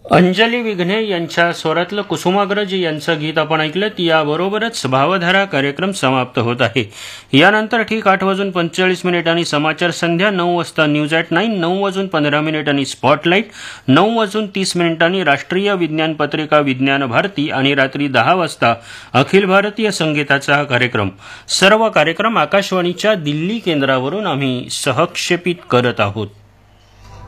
अंजली विघ्ने यांच्या स्वरातलं कुसुमाग्रज यांचं गीत आपण ऐकलं. याबरोबरच भावधारा कार्यक्रम समाप्त होत आहे. यानंतर ठीक 8:45 समाचार संध्या, 9 वाजता न्यूज ॲट 9, 9:15 स्पॉटलाईट, 9:30 राष्ट्रीय विज्ञान पत्रिका विज्ञान भारती आणि रात्री 10 वाजता अखिल भारतीय संगीताचा कार्यक्रम. सर्व कार्यक्रम आकाशवाणीच्या दिल्ली केंद्रावरून आम्ही सहक्षेपित करत आहोत.